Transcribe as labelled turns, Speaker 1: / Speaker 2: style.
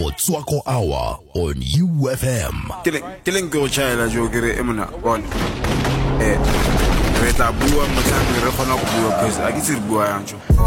Speaker 1: Motswako Hour on UFM.
Speaker 2: Killing go child jo kere emuna on. Re tla bua mo tla re kgona go bua because a ke se bua yang jo.